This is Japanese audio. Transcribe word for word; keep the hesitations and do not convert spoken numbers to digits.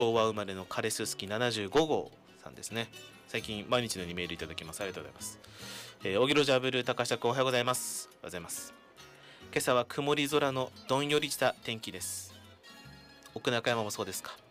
昭和生まれのカレススキななじゅうご号さんですね。最近毎日のようにメールいただきます。ありがとうございます。えー、おぎろジャブル高尺おはようございます。おはようございます。今朝は曇り空のどんよりした天気です。奥中山もそうですか。